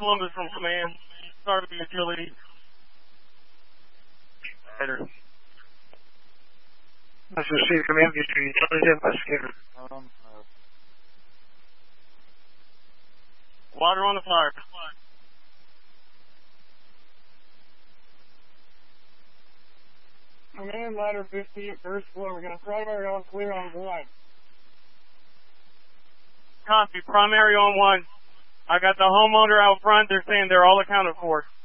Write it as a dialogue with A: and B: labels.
A: Columbus from command. Sorry to be a cheerleader. Later.
B: Let's receive command view to utility investigator.
A: Water on the fire.
C: Command ladder 50 first floor. We're going to primary on clear on 1.
A: Copy. Primary on 1. I got the homeowner out front. They're saying they're all accounted for.